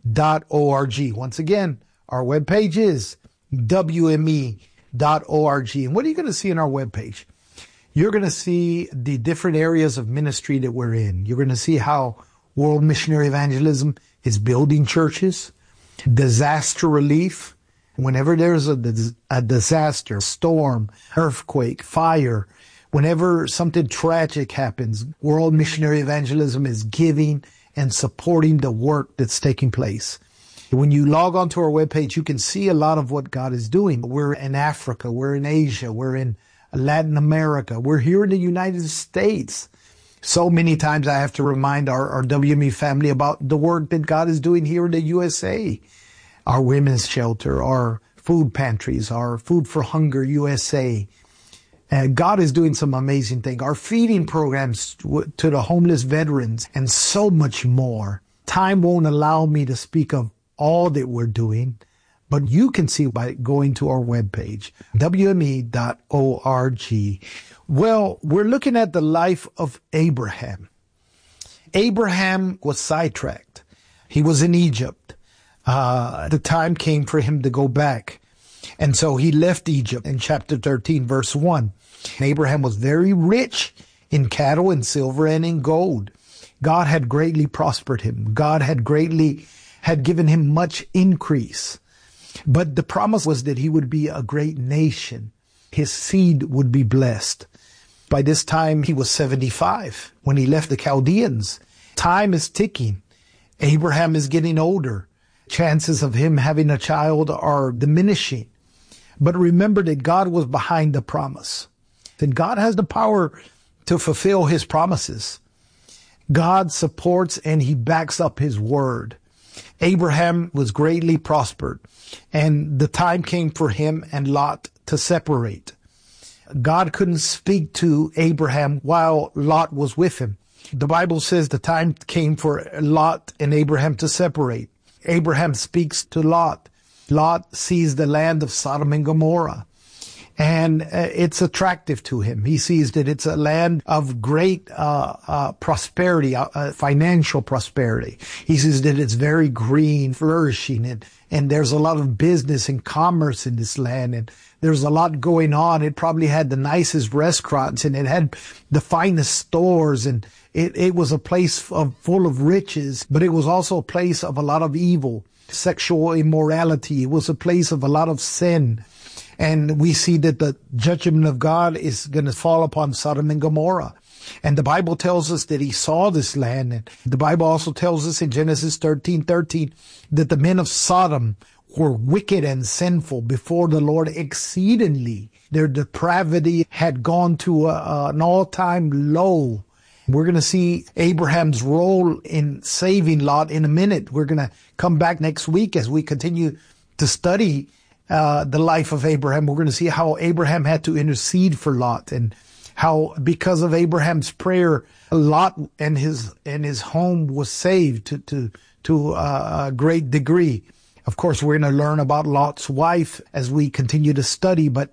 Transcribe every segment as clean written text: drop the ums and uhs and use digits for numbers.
Once again, our webpage is WME.org. And what are you going to see in our webpage? You're going to see the different areas of ministry that we're in. You're going to see how World Missionary Evangelism is building churches, disaster relief. Whenever there's a disaster, storm, earthquake, fire, whenever something tragic happens, World Missionary Evangelism is giving and supporting the work that's taking place. When you log onto our webpage, you can see a lot of what God is doing. We're in Africa, we're in Asia, we're in Latin America, we're here in the United States. So many times I have to remind our WME family about the work that God is doing here in the USA. Our women's shelter, our food pantries, our Food for Hunger USA. God is doing some amazing things. Our feeding programs to the homeless veterans and so much more. Time won't allow me to speak of all that we're doing, but you can see by going to our webpage, WME.org. Well, we're looking at the life of Abraham. Abraham was sidetracked. He was in Egypt. The time came for him to go back. And so he left Egypt in chapter 13, verse 1. Abraham was very rich in cattle and silver and in gold. God had greatly prospered him. God had given him much increase. But the promise was that he would be a great nation. His seed would be blessed. By this time, he was 75 when he left the Chaldeans. Time is ticking. Abraham is getting older. Chances of him having a child are diminishing. But remember that God was behind the promise. That God has the power to fulfill his promises. God supports and he backs up his word. Abraham was greatly prospered, and the time came for him and Lot to separate. God couldn't speak to Abraham while Lot was with him. The Bible says the time came for Lot and Abraham to separate. Abraham speaks to Lot. Lot sees the land of Sodom and Gomorrah, and it's attractive to him. He sees that it's a land of great prosperity, financial prosperity. He sees that it's very green, flourishing, and there's a lot of business and commerce in this land, and there's a lot going on. It probably had the nicest restaurants, and it had the finest stores, and it was a place full of riches, but it was also a place of a lot of evil, sexual immorality. It was a place of a lot of sin. And we see that the judgment of God is going to fall upon Sodom and Gomorrah. And the Bible tells us that he saw this land. And the Bible also tells us in Genesis 13:13 that the men of Sodom were wicked and sinful before the Lord exceedingly. Their depravity had gone to an all-time low. We're going to see Abraham's role in saving Lot in a minute. We're going to come back next week as we continue to study the life of Abraham. We're going to see how Abraham had to intercede for Lot, and how because of Abraham's prayer, Lot and his home was saved to a great degree. Of course, we're going to learn about Lot's wife as we continue to study, but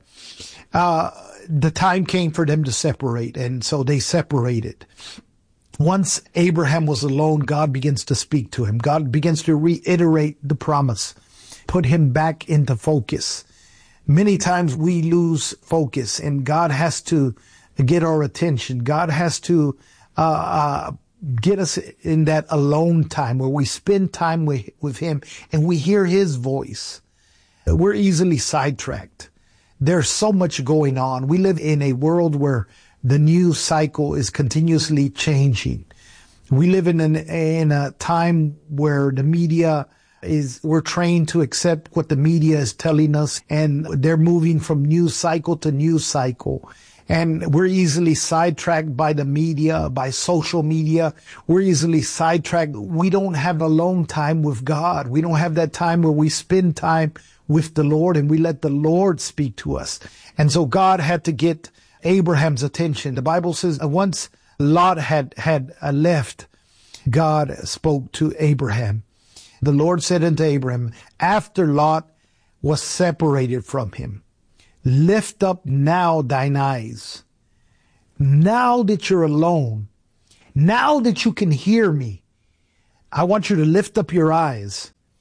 the time came for them to separate, and so they separated. Once Abraham was alone, God begins to speak to him. God begins to reiterate the promise, put him back into focus. Many times we lose focus, and God has to get our attention. God has to get us in that alone time where we spend time with him and we hear his voice. We're easily sidetracked. There's so much going on. We live in a world where the news cycle is continuously changing. We live in a time where the media we're trained to accept what the media is telling us, and they're moving from news cycle to news cycle. And we're easily sidetracked by the media, by social media. We're easily sidetracked. We don't have alone time with God. We don't have that time where we spend time with the Lord and we let the Lord speak to us. And so God had to get Abraham's attention. The Bible says once Lot had left, God spoke to Abraham. The Lord said unto Abraham, after Lot was separated from him, lift up now thine eyes. Now that you're alone, now that you can hear me, I want you to lift up your eyes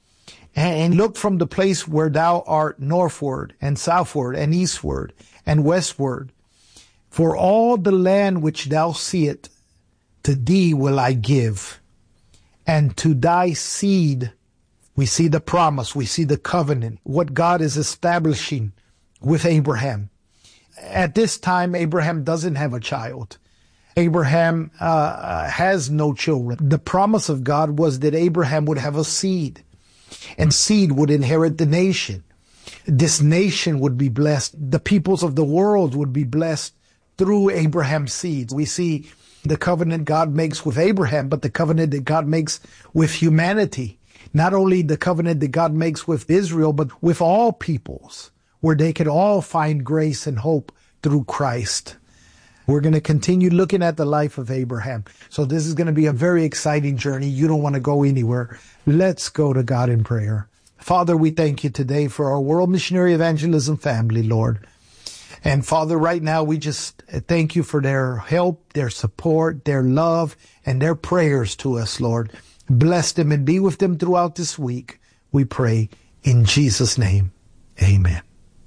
and look from the place where thou art northward and southward and eastward and westward. For all the land which thou seest, to thee will I give, and to thy seed. We see the promise, we see the covenant, what God is establishing with Abraham. At this time, Abraham doesn't have a child. Abraham has no children. The promise of God was that Abraham would have a seed, and seed would inherit the nation. This nation would be blessed. The peoples of the world would be blessed through Abraham's seed. We see the covenant God makes with Abraham, but the covenant that God makes with humanity. Not only the covenant that God makes with Israel, but with all peoples, where they could all find grace and hope through Christ. We're going to continue looking at the life of Abraham. So this is going to be a very exciting journey. You don't want to go anywhere. Let's go to God in prayer. Father, we thank you today for our World Missionary Evangelism family, Lord. And Father, right now we just thank you for their help, their support, their love, and their prayers to us, Lord. Bless them and be with them throughout this week. We pray in Jesus' name. Amen.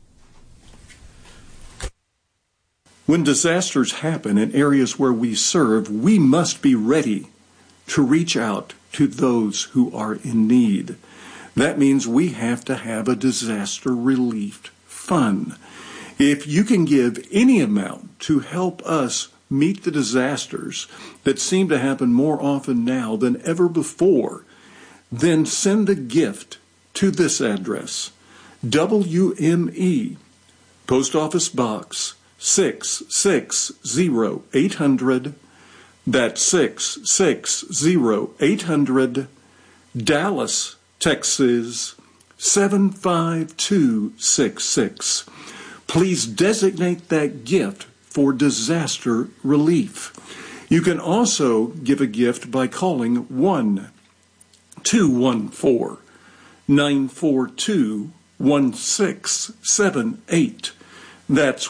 When disasters happen in areas where we serve, we must be ready to reach out to those who are in need. That means we have to have a disaster relief fund. If you can give any amount to help us meet the disasters that seem to happen more often now than ever before, then send a gift to this address: WME, Post Office Box 660-800. That's 660-800, Dallas, Texas 75266. Please designate that gift for disaster relief. You can also give a gift by calling 1-214-942-1678. That's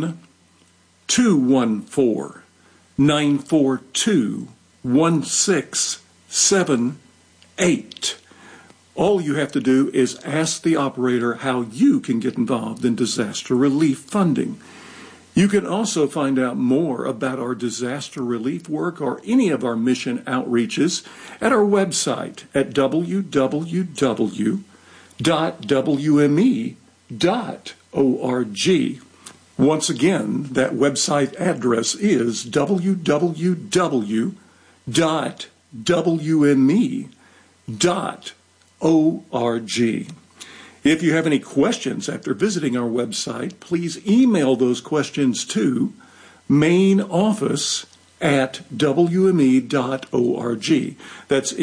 1-214-942-1678. All you have to do is ask the operator how you can get involved in disaster relief funding. You can also find out more about our disaster relief work or any of our mission outreaches at our website at www.wme.org. Once again, that website address is www.wme.org. If you have any questions after visiting our website, please email those questions to mainoffice@wme.org. That's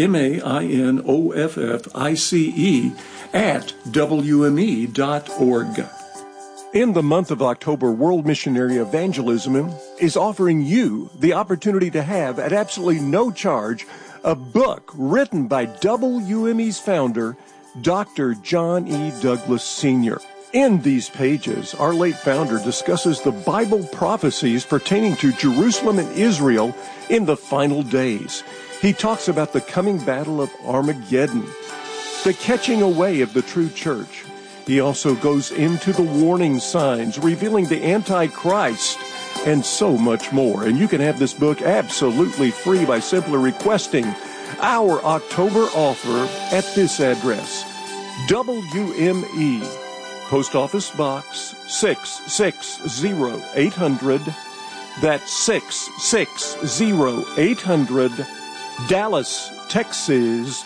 mainoffice@wme.org. In the month of October, World Missionary Evangelism is offering you the opportunity to have, at absolutely no charge, a book written by WME's founder, Dr. John E. Douglas Sr. In these pages, our late founder discusses the Bible prophecies pertaining to Jerusalem and Israel in the final days. He talks about the coming battle of Armageddon, the catching away of the true church. He also goes into the warning signs, revealing the Antichrist, and so much more. And you can have this book absolutely free by simply requesting our October offer at this address: WME, Post Office Box 660-800. That's 660-800, Dallas, Texas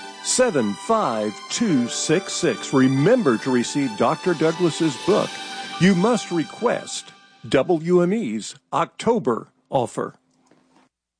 75266. Remember to receive Dr. Douglas's book. You must request WME's October offer.